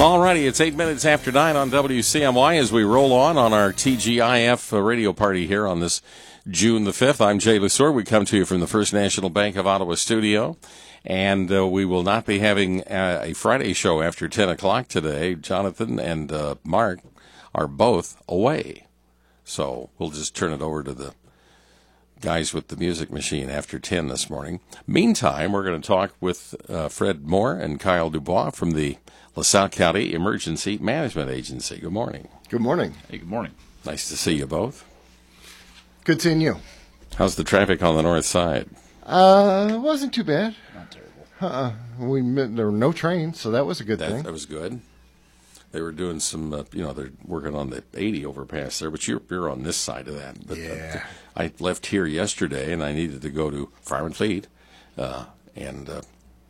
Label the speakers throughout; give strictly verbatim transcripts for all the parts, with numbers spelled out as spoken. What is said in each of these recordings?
Speaker 1: All righty, it's eight minutes after nine on W C M Y as we roll on on our T G I F radio party here on this June the fifth. I'm Jay Lesseur. We come to you from the First National Bank of Ottawa studio, and uh, we will not be having uh, a Friday show after ten o'clock today. Jonathan and uh, Mark are both away, so we'll just turn it over to the guys with the music machine after ten this morning. Meantime, we're going to talk with uh, Fred Moore and Kyle Dubois from the LaSalle County Emergency Management Agency. Good morning.
Speaker 2: Good morning.
Speaker 3: Hey, good morning.
Speaker 1: Nice to see you both.
Speaker 2: Good seeing you.
Speaker 1: How's the traffic on the north side?
Speaker 2: Uh, it wasn't too bad.
Speaker 3: Not terrible.
Speaker 2: Uh-uh. We there were no trains, so that was a good
Speaker 1: That,
Speaker 2: thing.
Speaker 1: that was good. They were doing some, uh, you know, they're working on the eighty overpass there, but you're, you're on this side of that. But,
Speaker 2: Yeah.
Speaker 1: uh, I left here yesterday, and I needed to go to Farm and Fleet, uh, and uh,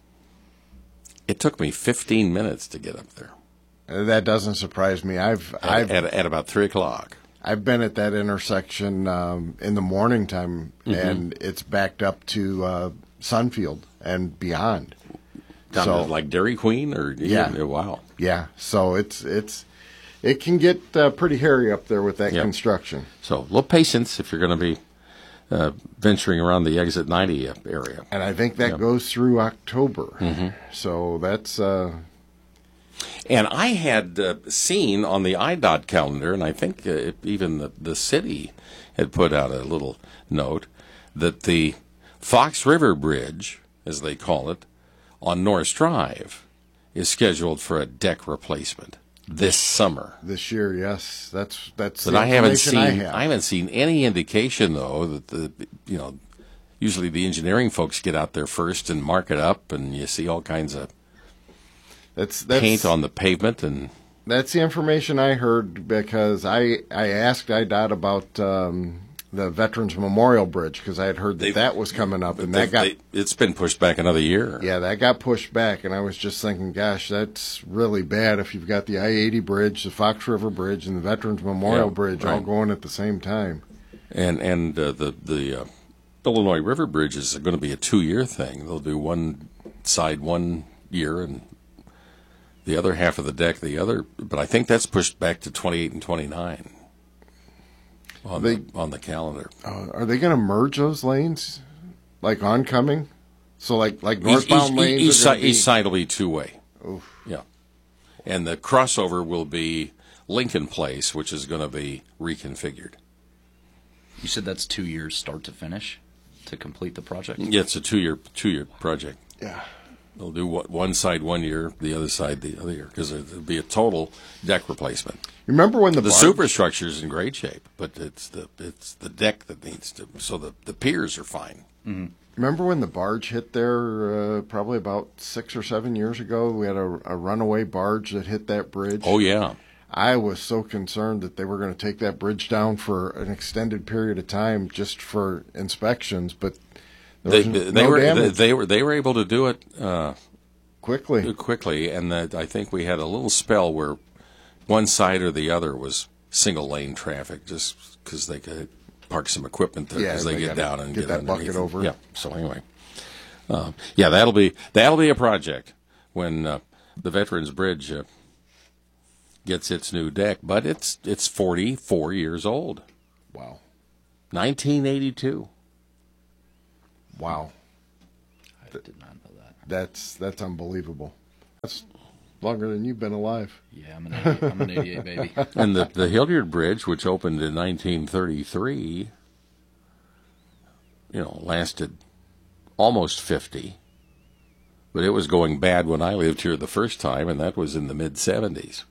Speaker 1: it took me fifteen minutes to get up there.
Speaker 2: Uh, that doesn't surprise me. I've
Speaker 1: At,
Speaker 2: I've
Speaker 1: at, at about three o'clock.
Speaker 2: I've been at that intersection um, in the morning time,
Speaker 1: Mm-hmm.
Speaker 2: and it's backed up to uh, Sunfield and beyond.
Speaker 1: Down
Speaker 2: So-
Speaker 1: to like Dairy Queen, or
Speaker 2: Yeah.
Speaker 1: wow.
Speaker 2: Yeah, so it's it's it can get uh, pretty hairy up there with that
Speaker 1: Yep.
Speaker 2: construction.
Speaker 1: So a little patience if you're going to be uh, venturing around the exit ninety area.
Speaker 2: And I think that
Speaker 1: Yep.
Speaker 2: goes through October.
Speaker 1: Mm-hmm.
Speaker 2: So that's uh,
Speaker 1: And I had uh, seen on the I DOT calendar, and I think uh, even the, the city had put out a little note, that the Fox River Bridge, as they call it, on Norris Drive, is scheduled for a deck replacement this summer.
Speaker 2: this year. Yes, that's that's.
Speaker 1: But
Speaker 2: the
Speaker 1: I haven't
Speaker 2: information
Speaker 1: seen
Speaker 2: I, have.
Speaker 1: I haven't seen any indication though that the you know usually the engineering folks get out there first and mark it up, and you see all kinds of
Speaker 2: That's that's
Speaker 1: paint on the pavement, and
Speaker 2: that's the information I heard because I I asked I D O T about um, the Veterans Memorial Bridge because I had heard that
Speaker 1: They've-
Speaker 2: that was coming up, and
Speaker 1: they-
Speaker 2: that got
Speaker 1: they- it's been pushed back another year.
Speaker 2: yeah that got pushed back, and I was just thinking, gosh, that's really bad if you've got the I eighty bridge, the Fox River Bridge, and the Veterans Memorial
Speaker 1: Yeah,
Speaker 2: Bridge all
Speaker 1: right.
Speaker 2: going at the same time.
Speaker 1: And and uh, the the uh, Illinois River Bridge is going to be a two year thing. They'll do one side one year and the other half of the deck the other. But I think that's pushed back to twenty-eight and twenty-nine on
Speaker 2: They-
Speaker 1: the on the calendar.
Speaker 2: Uh, are they going to merge those lanes, like oncoming? So like like
Speaker 1: East,
Speaker 2: northbound
Speaker 1: east,
Speaker 2: lanes
Speaker 1: east,
Speaker 2: are
Speaker 1: side,
Speaker 2: gonna be,
Speaker 1: east side will be two way.
Speaker 2: Oof.
Speaker 1: Yeah, and the crossover will be Lincoln Place, which is going to be reconfigured.
Speaker 3: You said that's two years start to finish to complete the project?
Speaker 1: Yeah, it's a two year two year project.
Speaker 2: Yeah.
Speaker 1: They'll do what, one side one year, the other side the other year, because it'll be a total deck replacement.
Speaker 2: Remember when the,
Speaker 1: The
Speaker 2: barge-
Speaker 1: superstructure is in great shape, but it's the it's the deck that needs to. So the, the piers are fine.
Speaker 2: Remember when the barge hit there? Uh, probably about six or seven years ago. We had a, a runaway barge that hit that bridge.
Speaker 1: Oh yeah,
Speaker 2: I was so concerned that they were going to take that bridge down for an extended period of time just for inspections, but there
Speaker 1: they
Speaker 2: was
Speaker 1: they,
Speaker 2: no
Speaker 1: were they,
Speaker 2: damage.
Speaker 1: they were they were able to do it uh,
Speaker 2: quickly.
Speaker 1: quickly, and that I think we had a little spell where one side or the other was single lane traffic, just because they could park some equipment there
Speaker 2: Yeah,
Speaker 1: because they,
Speaker 2: they
Speaker 1: get
Speaker 2: gotta
Speaker 1: down and
Speaker 2: get
Speaker 1: get,
Speaker 2: that
Speaker 1: underneath
Speaker 2: bucket
Speaker 1: it.
Speaker 2: over.
Speaker 1: Yeah. So anyway, uh, yeah, that'll be that'll be a project when uh, the Veterans Bridge uh, gets its new deck, but it's it's forty-four years old,
Speaker 2: Wow.
Speaker 1: nineteen eighty-two.
Speaker 2: Wow.
Speaker 3: I did not know that.
Speaker 2: That's that's unbelievable. That's longer than you've been alive.
Speaker 3: Yeah, I'm an eighty-eight, I'm an eighty-eight baby.
Speaker 1: And the, the Hilliard Bridge, which opened in nineteen thirty-three, you know, lasted almost fifty. But it was going bad when I lived here the first time, and that was in the mid-seventies.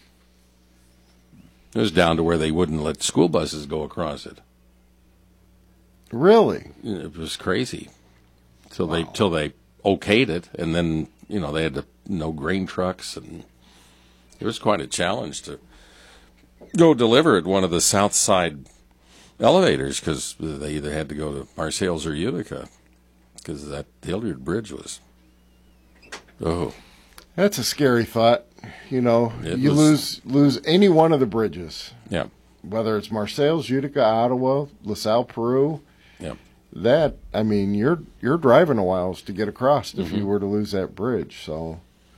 Speaker 1: It was down to where they wouldn't let school buses go across it.
Speaker 2: Really?
Speaker 1: It was crazy. Till they
Speaker 2: Wow.
Speaker 1: till they okayed it, and then, you know, they had to no grain trucks, and it was quite a challenge to go deliver at one of the south side elevators because they either had to go to Marseilles or Utica because that Hilliard Bridge was, oh,
Speaker 2: That's a scary thought. You know,
Speaker 1: It
Speaker 2: you
Speaker 1: was-
Speaker 2: lose lose any one of the bridges,
Speaker 1: yeah,
Speaker 2: whether it's Marseilles, Utica, Ottawa, LaSalle, Peru.
Speaker 1: yeah.
Speaker 2: That I mean, you're you're driving a whiles to get across if
Speaker 1: Mm-hmm.
Speaker 2: you were to lose that bridge. So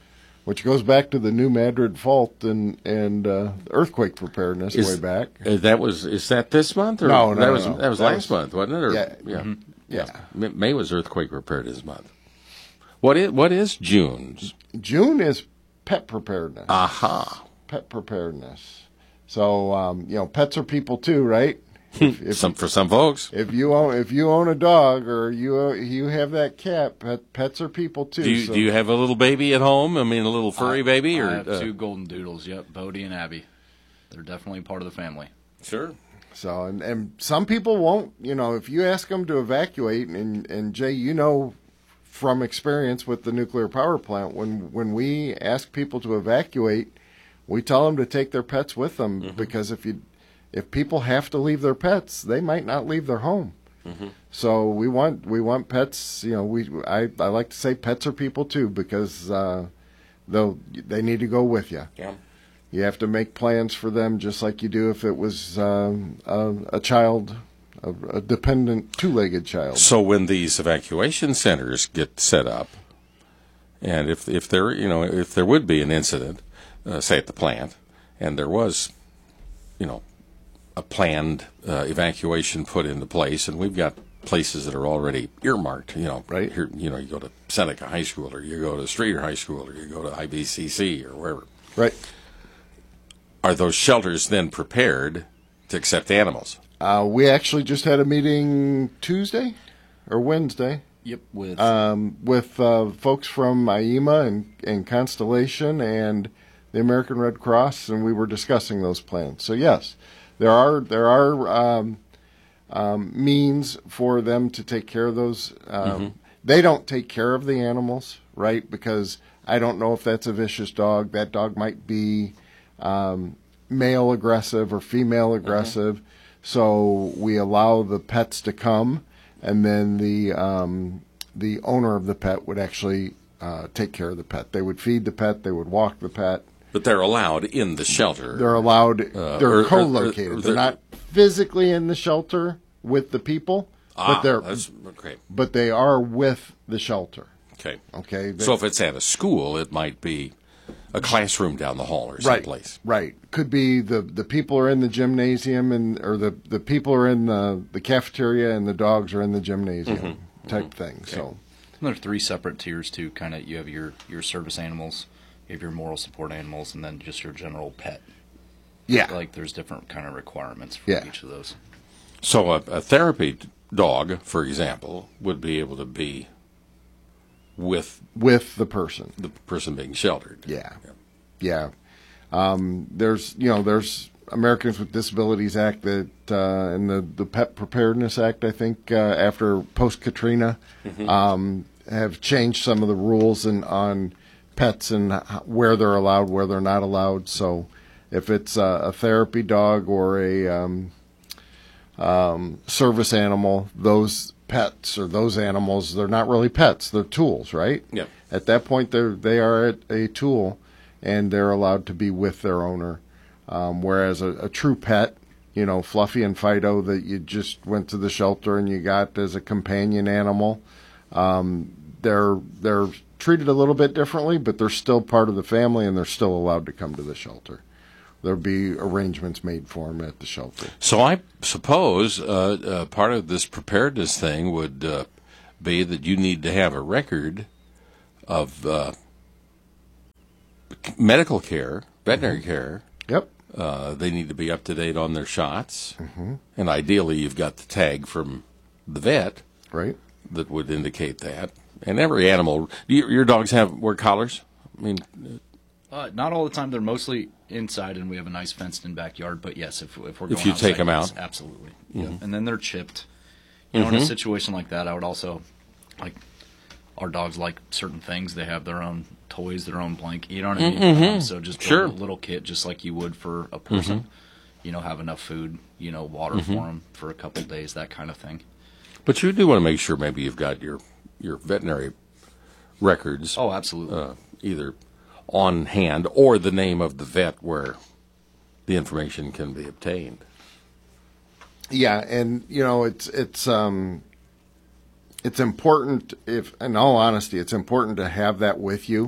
Speaker 2: which goes back to the New Madrid fault and and uh, earthquake preparedness
Speaker 1: Is-
Speaker 2: way back.
Speaker 1: Uh, that was is that this month or
Speaker 2: No, no,
Speaker 1: that
Speaker 2: no,
Speaker 1: was
Speaker 2: no.
Speaker 1: that was
Speaker 2: That
Speaker 1: last
Speaker 2: was-
Speaker 1: month, wasn't it? Or,
Speaker 2: Yeah.
Speaker 1: yeah,
Speaker 2: Yeah.
Speaker 1: Ma- May was earthquake preparedness month. What is what is June's?
Speaker 2: June is pet preparedness.
Speaker 1: Aha.
Speaker 2: Pet preparedness. So um, you know, pets are people too, right? If, if,
Speaker 1: Some for some folks.
Speaker 2: if you own if you own a dog or you you have that cat, pet, pets are people too.
Speaker 1: Do you,
Speaker 2: so.
Speaker 1: do you have a little baby at home? I mean, a little furry
Speaker 3: I-
Speaker 1: baby, or
Speaker 3: I have
Speaker 1: uh,
Speaker 3: two golden doodles. Yep, Bodie and Abby. They're definitely part of the family.
Speaker 1: sure.
Speaker 2: So, and, and some people won't, you know, if you ask them to evacuate, and, and Jay, you know from experience with the nuclear power plant, when, when we ask people to evacuate, we tell them to take their pets with them
Speaker 1: Mm-hmm.
Speaker 2: because if you, if people have to leave their pets, they might not leave their home.
Speaker 1: Mm-hmm.
Speaker 2: So we want, we want pets, you know, we, I, I like to say pets are people too, because, uh, they'll, they need to go with you.
Speaker 1: Yeah.
Speaker 2: You have to make plans for them just like you do if it was um, a, a child, a, a dependent two-legged child.
Speaker 1: So when these evacuation centers get set up, and if if there you know if there would be an incident, uh, say at the plant, and there was, you know, a planned uh, evacuation put into place, and we've got places that are already earmarked, you know,
Speaker 2: Right.
Speaker 1: here, you know, you go to Seneca High School, or you go to Streeter High School, or you go to I B C C, or wherever.
Speaker 2: Right.
Speaker 1: Are those shelters then prepared to accept animals?
Speaker 2: Uh, we actually just had a meeting Tuesday or Wednesday
Speaker 3: Yep, with
Speaker 2: um, with uh, folks from I E M A and, and Constellation and the American Red Cross, and we were discussing those plans. So yes, there are there are um, um, means for them to take care of those. Um, They don't take care of the animals, right? Because I don't know if that's a vicious dog. That dog might be um, male aggressive or female aggressive. So we allow the pets to come, and then the um, the owner of the pet would actually uh, take care of the pet. They would feed the pet. They would walk the pet.
Speaker 1: But they're allowed in the shelter.
Speaker 2: They're allowed.
Speaker 1: Uh,
Speaker 2: they're
Speaker 1: or- or-
Speaker 2: co-located.
Speaker 1: or- or
Speaker 2: they're
Speaker 1: they're-
Speaker 2: not physically in the shelter with the people,
Speaker 1: ah,
Speaker 2: but they're
Speaker 1: that's, okay.
Speaker 2: but they are with the shelter.
Speaker 1: Okay.
Speaker 2: Okay. They-
Speaker 1: So if it's at a school, it might be a classroom down the hall or
Speaker 2: right,
Speaker 1: someplace.
Speaker 2: right. Could be the, the people are in the gymnasium and or the, the people are in the, the cafeteria and the dogs are in the gymnasium
Speaker 1: Mm-hmm.
Speaker 2: type thing. So
Speaker 3: there are three separate tiers too. Kind of, you have your your service animals, you have your moral support animals, and then just your general pet.
Speaker 2: yeah,
Speaker 3: Like there's different kind of requirements for
Speaker 2: Yeah.
Speaker 3: each of those.
Speaker 1: So a, a therapy dog, for example, would be able to be with
Speaker 2: with the person.
Speaker 1: the person being sheltered.
Speaker 2: Yeah. Yeah. Um, there's, you know, there's Americans with Disabilities Act that, uh, and the, the Pet Preparedness Act, I think, uh, after post-Katrina, um, have changed some of the rules and on pets and h- where they're allowed, where they're not allowed. So if it's a, a therapy dog or a um, um, service animal, those pets or those animals, they're not really pets. They're tools, right?
Speaker 1: Yep.
Speaker 2: At that point, they're, they are a tool, and they're allowed to be with their owner. Um, whereas a, a true pet, you know, Fluffy and Fido that you just went to the shelter and you got as a companion animal, um, they're they're treated a little bit differently, but they're still part of the family and they're still allowed to come to the shelter. There'll be arrangements made for them at the shelter.
Speaker 1: So I suppose uh, uh, part of this preparedness thing would uh, be that you need to have a record of uh, medical care, veterinary care.
Speaker 2: Yep.
Speaker 1: Uh, they need to be up to date on their shots, and ideally, you've got the tag from the vet
Speaker 2: Right.
Speaker 1: that would indicate that. And every animal, do you, your dogs have wear collars? I mean,
Speaker 3: Uh, not all the time. They're mostly inside, and we have a nice fenced-in backyard. But yes, if if we're
Speaker 1: If
Speaker 3: going
Speaker 1: you
Speaker 3: outside,
Speaker 1: take 'em
Speaker 3: yes,
Speaker 1: out.
Speaker 3: absolutely. Yeah. And then they're chipped. You know, in a situation like that, I would also like our dogs like certain things. They have their own toys, their own blanket. You know what I mean? Um, so just build
Speaker 1: Sure.
Speaker 3: a little kit, just like you would for a person. You know, have enough food. You know, water for them for a couple of days, that kind of thing.
Speaker 1: but you do want to make sure maybe you've got your your veterinary records
Speaker 3: Oh, absolutely.
Speaker 1: uh, either on hand or the name of the vet where the information can be obtained.
Speaker 2: Yeah, and you know it's it's um it's important if in all honesty it's important to have that with you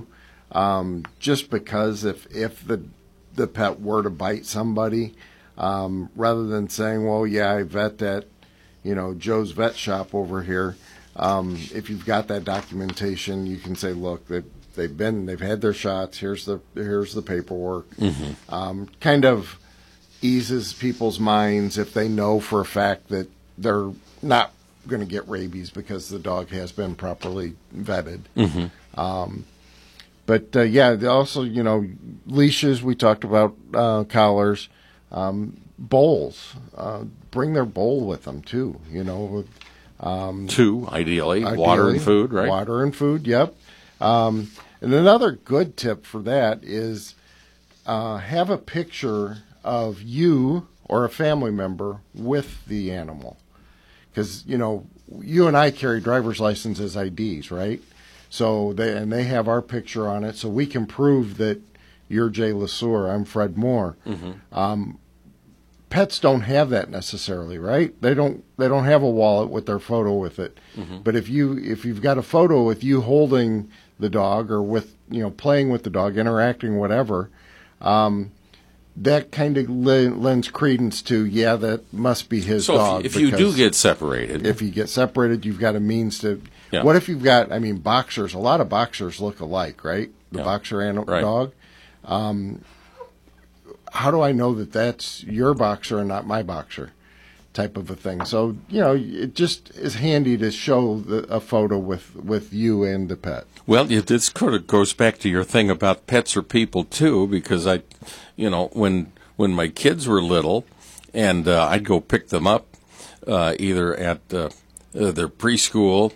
Speaker 2: um, just because if if the the pet were to bite somebody, um, rather than saying, well, yeah, I vet at, you know, Joe's vet shop over here. Um, if you've got that documentation, you can say, look, they've, they've been, they've had their shots. Here's the here's the paperwork. Mm-hmm. Um, kind of eases people's minds if they know for a fact that they're not going to get rabies because the dog has been properly vetted. Mm-hmm. Um, but uh, yeah, they also, you know, leashes. We talked about uh, collars, um, bowls. Uh, bring their bowl with them too. You know, um,
Speaker 1: two ideally,
Speaker 2: ideally,
Speaker 1: water and food, right?
Speaker 2: Water and food. Yep. Um, and another good tip for that is uh, have a picture of you or a family member with the animal. Because, you know, you and I carry driver's license as I Ds, right? So they and they have our picture on it, so we can prove that you're Jay LeSueur, I'm Fred Moore. Mm-hmm. Um, pets don't have that necessarily, right? They don't they don't have a wallet with their photo with it. Mm-hmm. But if you if you've got a photo with you holding the dog or with, you know, playing with the dog, interacting, whatever, um, that kind of lends credence to, yeah, that must be his
Speaker 1: so
Speaker 2: dog.
Speaker 1: So if, if you do get separated.
Speaker 2: If you get separated, you've got a means to.
Speaker 1: Yeah.
Speaker 2: What if you've got, I mean, boxers, a lot of boxers look alike, right? The
Speaker 1: yeah.
Speaker 2: boxer and
Speaker 1: right.
Speaker 2: dog. Um, how do I know that that's your boxer and not my boxer? Type of a thing. So, you know, it just is handy to show the, a photo with, with you and the pet.
Speaker 1: Well, this kind of goes back to your thing about pets or people, too, because I, you know, when when my kids were little and uh, I'd go pick them up uh, either at uh, uh, their preschool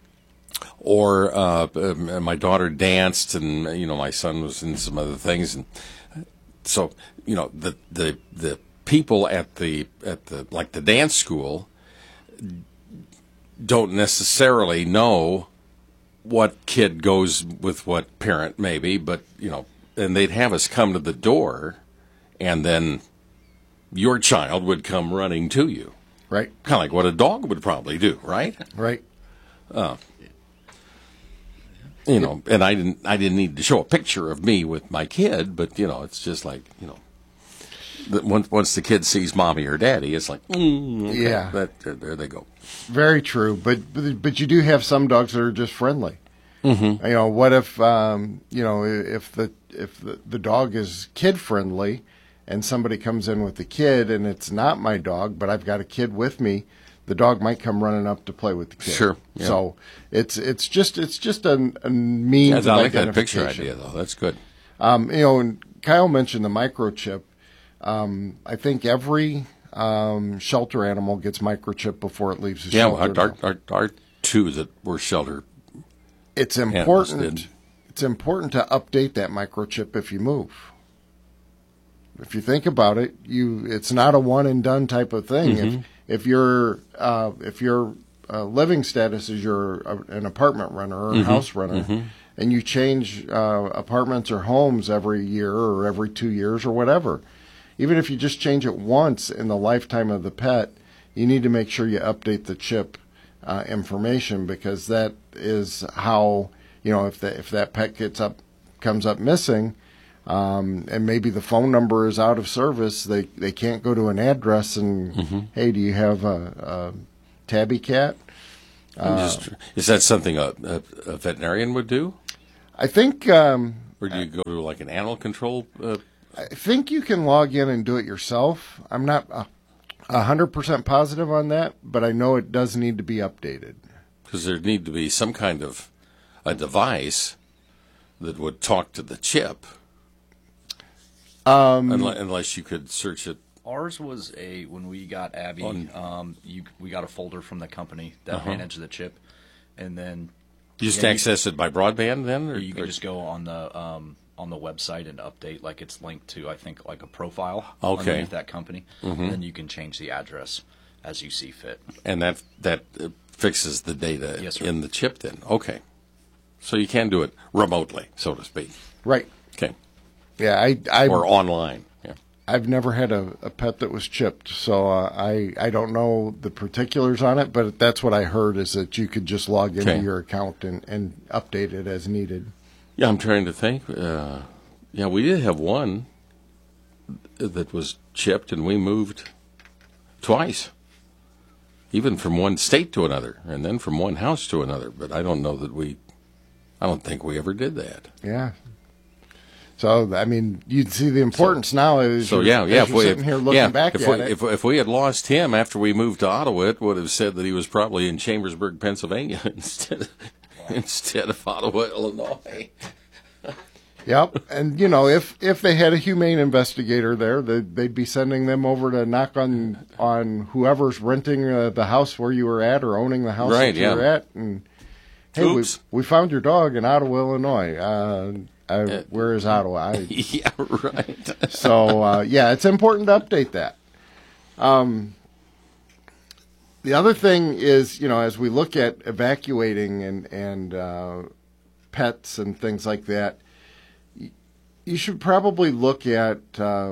Speaker 1: or uh, uh, my daughter danced and, you know, my son was in some other things. And so, you know, the the, the people at the at the like the dance school don't necessarily know what kid goes with what parent, maybe, but you know, and they'd have us come to the door, and then your child would come running to you,
Speaker 2: right?
Speaker 1: Kind of like what a dog would probably do, right?
Speaker 2: Right.
Speaker 1: Uh, you know, and I didn't I didn't need to show a picture of me with my kid, but you know, it's just like, you know. Once once the kid sees mommy or daddy, it's like, mm, okay,
Speaker 2: yeah,
Speaker 1: that, there they go.
Speaker 2: Very true, but, but but you do have some dogs that are just friendly. Mm-hmm. You know, what if um, you know if the if the, the dog is kid friendly, and somebody comes in with the kid, and it's not my dog, but I've got a kid with me, the dog might come running up to play with the kid.
Speaker 1: Sure. Yeah.
Speaker 2: So it's it's just it's just a, a means.
Speaker 1: Yeah,
Speaker 2: of
Speaker 1: I like that picture
Speaker 2: identification.
Speaker 1: idea, though. That's good.
Speaker 2: Um, you know, and Kyle mentioned the microchip. Um, I think every um, shelter animal gets microchip before it leaves the
Speaker 1: yeah,
Speaker 2: shelter.
Speaker 1: Yeah, our, our, our two that were shelter.
Speaker 2: It's important. It's important to update that microchip if you move. If you think about it, you it's not a one and done type of thing. Mm-hmm. If if your uh, if your uh, living status is you're a, an apartment renter or a mm-hmm. house renter, mm-hmm. and you change uh, apartments or homes every year or every two years or whatever. Even if you just change it once in the lifetime of the pet, you need to make sure you update the chip uh, information, because that is how, you know, if the, if that pet gets up comes up missing, um, and maybe the phone number is out of service, they, they can't go to an address and, mm-hmm. hey, do you have a, a tabby cat?
Speaker 1: Uh, just, is that something a, a, a veterinarian would do?
Speaker 2: I think. Um,
Speaker 1: or do you go to like an animal control uh
Speaker 2: I think you can log in and do it yourself. I'm not a hundred percent positive on that, but I know it does need to be updated.
Speaker 1: Because there need to be some kind of a device that would talk to the chip, um, unless, unless you could search it.
Speaker 3: Ours was a when we got Abby. On, um, you, we got a folder from the company that uh-huh. managed the chip, and then
Speaker 1: you just yeah, access you, it by broadband. Then, or
Speaker 3: you could
Speaker 1: or,
Speaker 3: just go on the. Um, on the website and update, like it's linked to, I think, like a profile
Speaker 1: okay.
Speaker 3: underneath that company. Mm-hmm. And then you can change the address as you see fit.
Speaker 1: And that that uh, fixes the data
Speaker 3: yes,
Speaker 1: in the chip then. Okay. So you can do it remotely, so to speak.
Speaker 2: Right.
Speaker 1: Okay.
Speaker 2: Yeah, I, I
Speaker 1: or online. Yeah.
Speaker 2: I've never had a, a pet that was chipped, so uh, I I don't know the particulars on it, but that's what I heard, is that you could just log into
Speaker 1: okay.
Speaker 2: your account and, and update it as needed.
Speaker 1: Yeah, I'm trying to think. Uh, yeah, we did have one that was chipped, and we moved twice, even from one state to another, and then from one house to another. But I don't know that we, I don't think we ever did that.
Speaker 2: Yeah. So, I mean, you'd see the importance so, now as
Speaker 1: so
Speaker 2: you're,
Speaker 1: yeah, yeah,
Speaker 2: as
Speaker 1: if
Speaker 2: you're
Speaker 1: we,
Speaker 2: sitting here looking
Speaker 1: yeah,
Speaker 2: back
Speaker 1: if
Speaker 2: at
Speaker 1: we,
Speaker 2: it.
Speaker 1: If, if we had lost him after we moved to Ottawa, it would have said that he was probably in Chambersburg, Pennsylvania, instead of, instead of Ottawa, Illinois.
Speaker 2: Yep, and you know, if if they had a humane investigator there, they'd, they'd be sending them over to knock on on whoever's renting uh, the house where you were at or owning the house
Speaker 1: right,
Speaker 2: that you
Speaker 1: yeah.
Speaker 2: were at, and hey, we we found your dog in Ottawa, Illinois. Uh, I, uh, where is Ottawa? I,
Speaker 1: yeah, right.
Speaker 2: so uh, yeah, it's important to update that. Um, the other thing is, you know, as we look at evacuating and and uh, pets and things like that. You should probably look at uh,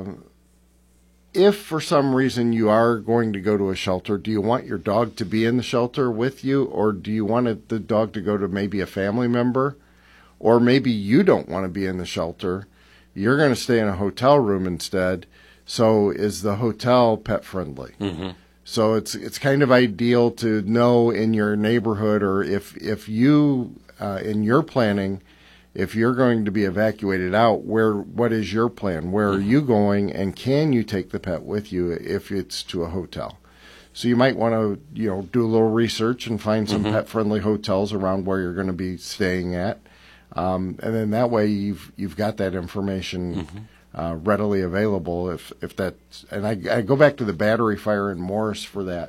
Speaker 2: if for some reason you are going to go to a shelter, do you want your dog to be in the shelter with you, or do you want it, the dog to go to maybe a family member? Or maybe you don't want to be in the shelter. You're going to stay in a hotel room instead. So is the hotel pet friendly? Mm-hmm. So it's it's kind of ideal to know in your neighborhood, or if, if you, uh, in your planning, if you're going to be evacuated out, where what is your plan? Where are you going, and can you take the pet with you if it's to a hotel? So you might want to, you know, do a little research and find some mm-hmm. pet-friendly hotels around where you're going to be staying at, um, and then that way you've you've got that information mm-hmm. uh, readily available. If if that's and I, I go back to the battery fire in Morris for that.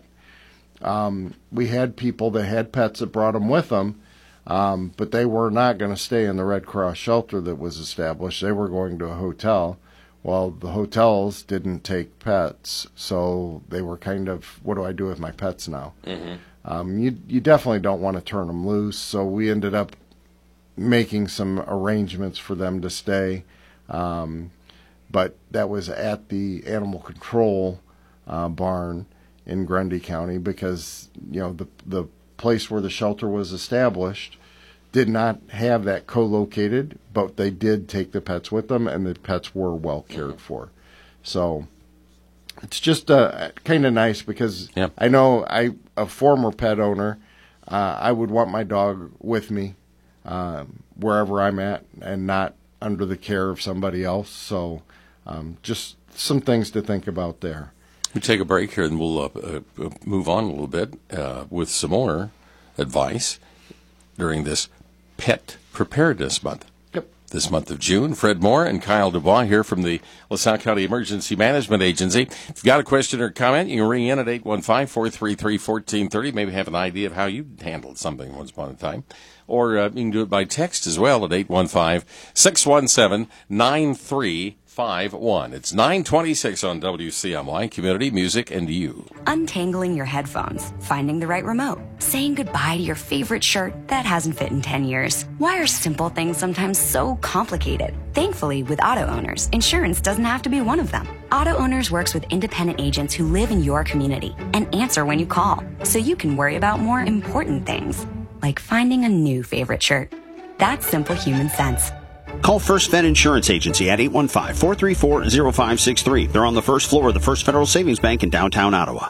Speaker 2: Um, we had people that had pets that brought them with them. Um, but they were not going to stay in the Red Cross shelter that was established. They were going to a hotel. Well, the hotels didn't take pets, so they were kind of, what do I do with my pets now? Mm-hmm. Um, you you definitely don't want to turn them loose, so we ended up making some arrangements for them to stay. Um, but that was at the animal control uh, barn in Grundy County because, you know, the the place where the shelter was established did not have that co-located, but they did take the pets with them, and the pets were well cared for. So it's just uh, kind of nice because yeah. I know I, a former pet owner, uh, I would want my dog with me uh, wherever I'm at and not under the care of somebody else. So um, just some things to think about there.
Speaker 1: We take a break here, and we'll uh, uh, move on a little bit uh, with some more advice during this Pet Preparedness Month.
Speaker 2: Yep.
Speaker 1: This month of June, Fred Moore and Kyle Dubois here from the LaSalle County Emergency Management Agency. If you've got a question or comment, you can ring in at eight one five, four three three, one four three zero. Maybe have an idea of how you handled something once upon a time. Or uh, you can do it by text as well at eight one five, six one seven, nine three five one. It's nine twenty-six on W C M Y, Community Music and You.
Speaker 4: Untangling your headphones, finding the right remote, saying goodbye to your favorite shirt that hasn't fit in ten years. Why are simple things sometimes so complicated? Thankfully, with Auto Owners, insurance doesn't have to be one of them. Auto Owners works with independent agents who live in your community and answer when you call, so you can worry about more important things, like finding a new favorite shirt. That's simple human sense.
Speaker 5: Call First Fed Insurance Agency at eight one five, four three four, zero five six three. They're on the first floor of the First Federal Savings Bank in downtown Ottawa.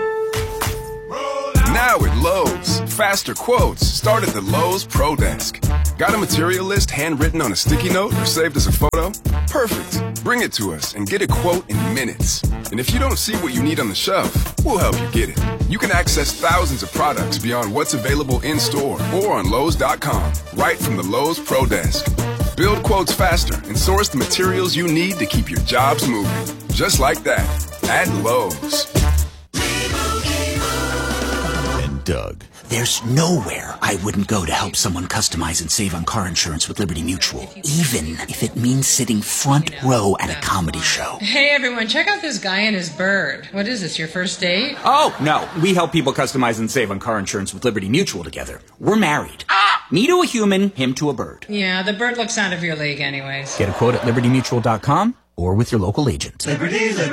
Speaker 6: Now at Lowe's, faster quotes start at the Lowe's Pro Desk. Got a material list handwritten on a sticky note or saved as a photo? Perfect. Bring it to us and get a quote in minutes. And if you don't see what you need on the shelf, we'll help you get it. You can access thousands of products beyond what's available in-store or on Lowe's dot com, right from the Lowe's Pro Desk. Build quotes faster and source the materials you need to keep your jobs moving. Just like that, at Lowe's.
Speaker 7: And Doug. There's nowhere I wouldn't go to help someone customize and save on car insurance with Liberty Mutual, even if it means sitting front row at a comedy show.
Speaker 8: Hey everyone, check out this guy and his bird. What is this, your first date?
Speaker 9: Oh, no. We help people customize and save on car insurance with Liberty Mutual together. We're married. Ah! Me to a human, him to a bird.
Speaker 8: Yeah, the bird looks out of your league anyways.
Speaker 9: Get a quote at liberty mutual dot com or with your local agent.
Speaker 10: Liberty, Liberty.